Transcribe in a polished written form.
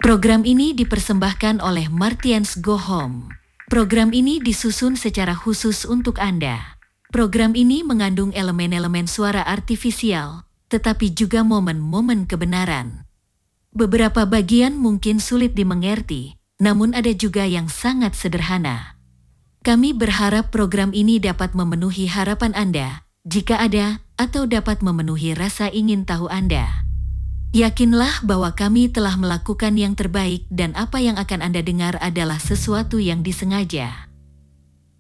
Program ini dipersembahkan oleh Martians Go Home. Program ini disusun secara khusus untuk Anda. Program ini mengandung elemen-elemen suara artifisial, tetapi juga momen-momen kebenaran. Beberapa bagian mungkin sulit dimengerti, namun ada juga yang sangat sederhana. Kami berharap program ini dapat memenuhi harapan Anda, jika ada, atau dapat memenuhi rasa ingin tahu Anda. Yakinlah bahwa kami telah melakukan yang terbaik dan apa yang akan Anda dengar adalah sesuatu yang disengaja.